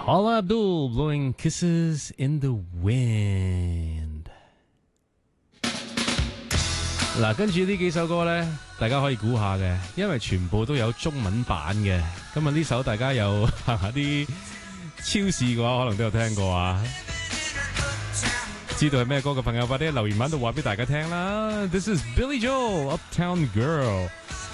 Paula Abdul blowing kisses in the wind。嗱，跟住呢幾首歌呢，大家可以估下嘅，因為全部都有中文版嘅。咁啊，呢首大家有行下啲超市嘅話，可能都有聽過啊。知道係咩歌嘅朋友，快啲喺留言板度話俾大家聽啦。This is Billy Joel, Uptown Girl。